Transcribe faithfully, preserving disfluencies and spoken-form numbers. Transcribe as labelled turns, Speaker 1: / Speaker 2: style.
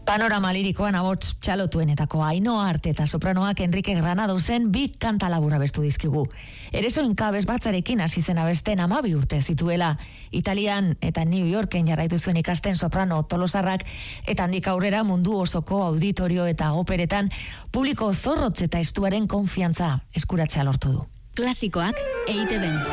Speaker 1: Panorama lirikoan abots txalotuenetako Ainhoa Arte eta sopranoak Enrique Granadosen bi kanta laburra bestu dizkigu. Eresoin kabez batzarekin hasi zen abesten hamabi urte zituela. Italian eta New Yorken jarraitu zuen ikasten soprano tolosarrak eta handik aurrera mundu osoko auditorio eta operetan publiko zorrotz eta estuaren konfiantza eskuratzea lortu du.
Speaker 2: Klasikoak E I Te Ben.